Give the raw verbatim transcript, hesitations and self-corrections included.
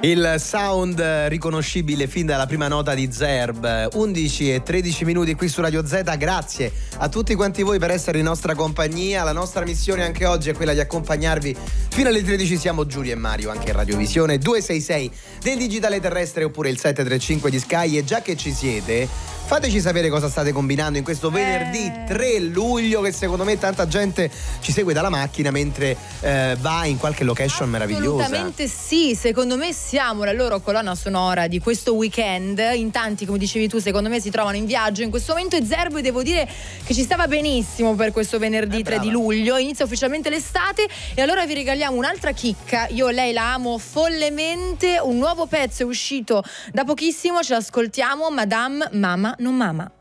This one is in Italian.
Il sound riconoscibile fin dalla prima nota di Zerb. Undici e tredici minuti qui su Radio Z. Grazie a tutti quanti voi per essere in nostra compagnia. La nostra missione anche oggi è quella di accompagnarvi fino alle tredici. Siamo Giulia e Mario anche in radiovisione due sei sei del digitale terrestre oppure il sette tre cinque di Sky. E già che ci siete, fateci sapere cosa state combinando in questo venerdì eh. tre luglio, che secondo me tanta gente ci segue dalla macchina mentre eh, va in qualche location meravigliosa. Assolutamente sì, secondo me siamo la loro colonna sonora di questo weekend. In tanti, come dicevi tu, secondo me si trovano in viaggio in questo momento, e Zerbo devo dire che ci stava benissimo per questo venerdì eh, tre di luglio. Inizia ufficialmente l'estate e allora vi regaliamo un'altra chicca. Io lei la amo follemente, un nuovo pezzo è uscito da pochissimo, ce l'ascoltiamo, Madame Mama non Mama.